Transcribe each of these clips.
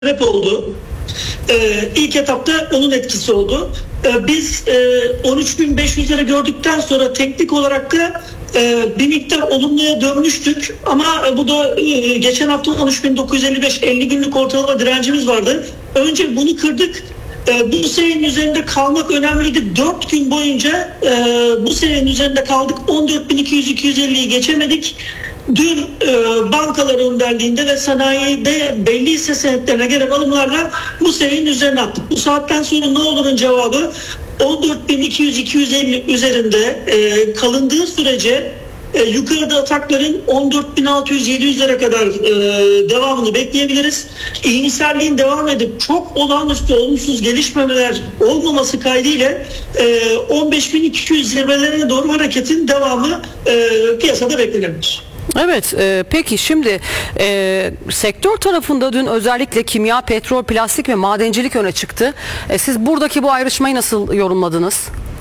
sebep oldu. İlk etapta onun etkisi oldu. Biz 13.500'leri gördükten sonra teknik olarak da bir miktar olumluya dönmüştük. Ama bu da geçen hafta 13.955 50 günlük ortalama direncimiz vardı. Önce bunu kırdık. Bu seviyenin üzerinde kalmak önemliydi. 4 gün boyunca bu seviyenin üzerinde kaldık. 14.200-250'yi geçemedik. Dün bankalar önderliğinde ve sanayide belli hisse senetlerine gelen alımlarla bu seviyenin üzerine attık. Bu saatten sonra ne olurun cevabı 14.200-250 üzerinde kalındığı sürece yukarıda atakların 14.600-700'lere kadar devamını bekleyebiliriz. İyimserliğin devam edip çok olağanüstü olumsuz gelişmeler olmaması kaydıyla 15.200 zirvelerine doğru hareketin devamı piyasada beklenebilir. Evet, peki şimdi sektör tarafında dün özellikle kimya, petrol, plastik ve madencilik öne çıktı. Siz buradaki bu ayrışmayı nasıl yorumladınız?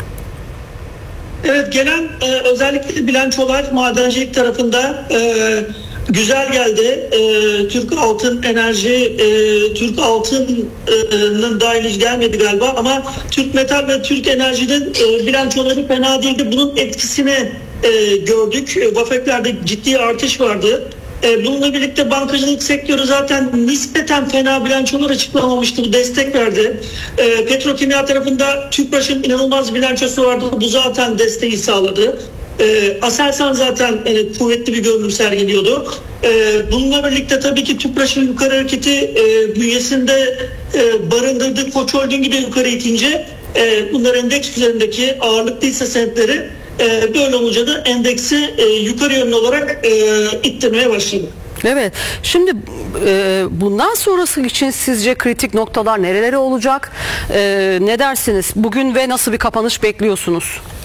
Evet, gelen özellikle bilançolar madencilik tarafında güzel geldi. Türk Altın Enerji, Türk Altın'ın dahil gelmedi galiba ama Türk Metal ve Türk Enerji'nin bilançoları fena değildi. Bunun etkisini gördük. Vafak'larda ciddi artış vardı. Bununla birlikte bankacılık sektörü zaten nispeten fena bilançolar açıklamamıştı. Destek verdi. Petrokimya tarafında Tüpraş'ın inanılmaz bilançosu vardı. Bu zaten desteği sağladı. Aselsan zaten kuvvetli bir görünüm sergiliyordu. Bununla birlikte tabii ki Tüpraş'ın yukarı hareketi bünyesinde barındırdığı Koç Holding'i de yukarı itince bunlar endeks üzerindeki ağırlıklı hisse senetleri böyle olunca da endeksi yukarı yönlü olarak ittirmeye başladı. Evet. Şimdi bundan sonrası için sizce kritik noktalar nereleri olacak? Ne dersiniz? Bugün ve nasıl bir kapanış bekliyorsunuz?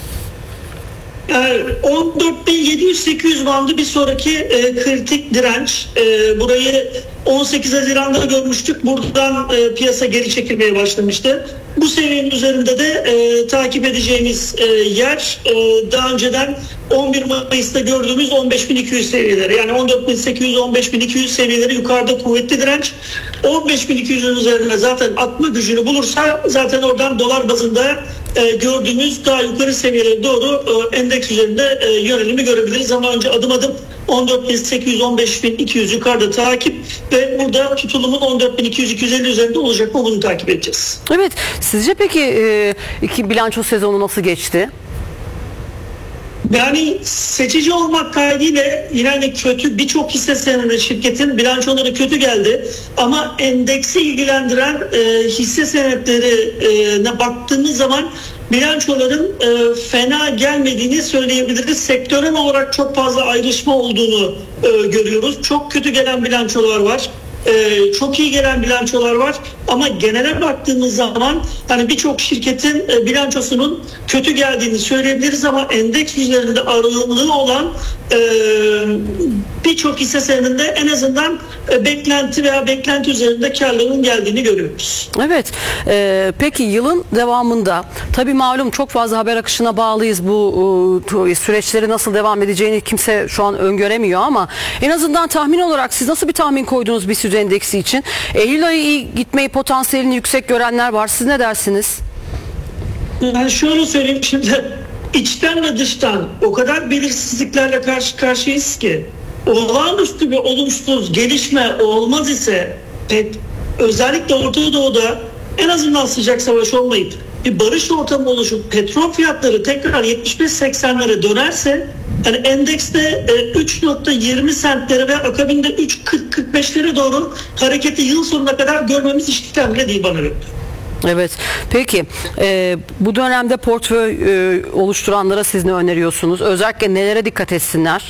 14.700-800 bandı bir sonraki kritik direnç. Burayı 18 Haziran'da görmüştük. Buradan piyasa geri çekilmeye başlamıştı. Bu seviyenin üzerinde de takip edeceğimiz yer daha önceden 11 Mayıs'ta gördüğümüz 15.200 seviyeleri. Yani 14.800-15.200 seviyeleri yukarıda kuvvetli direnç. 15.200'ün üzerine zaten atma gücünü bulursa zaten oradan dolar bazında gördüğümüz daha yukarı seviyelere doğru endeks üzerinde yönelimi görebiliriz. Ama önce adım adım 14.800-15.200 yukarıda takip ve burada tutulumun 14.200-250 üzerinde olacak mı bunu takip edeceğiz. Evet. Sizce peki iki bilanço sezonu nasıl geçti? Yani seçici olmak kaydıyla yine kötü birçok hisse senedi şirketin bilançoları kötü geldi. Ama endeksi ilgilendiren hisse senetlerine baktığımız zaman bilançoların fena gelmediğini söyleyebiliriz. Sektörel olarak çok fazla ayrışma olduğunu görüyoruz. Çok kötü gelen bilançolar var. Çok iyi gelen bilançolar var ama genele baktığımız zaman hani birçok şirketin bilançosunun kötü geldiğini söyleyebiliriz ama endeks üzerinde ağırlığı olan birçok hisse senedinde en azından beklenti veya beklenti üzerinde karlılığın geldiğini görüyoruz. Evet. Peki yılın devamında tabii malum çok fazla haber akışına bağlıyız. Bu süreçleri nasıl devam edeceğini kimse şu an öngöremiyor ama en azından tahmin olarak siz nasıl bir tahmin koydunuz BIST endeksi için? Eylül ayı iyi gitmeyi potansiyelini yüksek görenler var. Siz ne dersiniz? Ben şöyle söyleyeyim şimdi içten ve dıştan o kadar belirsizliklerle karşı karşıyayız ki olağanüstü bir olumsuz gelişme olmaz ise özellikle Orta Doğu'da en azından sıcak savaş olmayıp bir barış ortamı oluşup petrol fiyatları tekrar 75-80'lere dönerse yani endekste 3.20 sentlere ve akabinde 3.40-45'lere doğru hareketi yıl sonuna kadar görmemiz işlemle değil bana göre. Evet. Peki bu dönemde portföy oluşturanlara siz ne öneriyorsunuz? Özellikle nelere dikkat etsinler?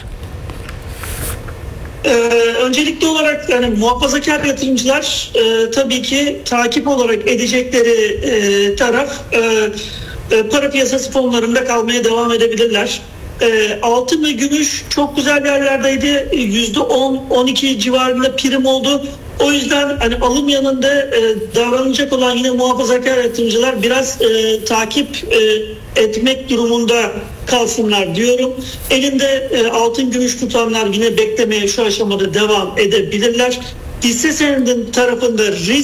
Öncelikli olarak yani muhafazakar yatırımcılar tabii ki takip olarak edecekleri taraf para piyasası fonlarında kalmaya devam edebilirler. Altın ve gümüş çok güzel yerlerdeydi. %10-12 civarında prim oldu. O yüzden hani alım yanında davranacak olan yine muhafazakar yatırımcılar biraz takip etmek durumunda kalsınlar diyorum. Elinde altın gümüş tutanlar yine beklemeye şu aşamada devam edebilirler. hisse senedinin tarafında risk